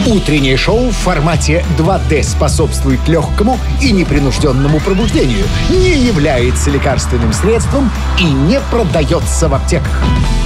Утреннее шоу в формате 2D способствует легкому и непринужденному пробуждению, не является лекарственным средством и не продается в аптеках.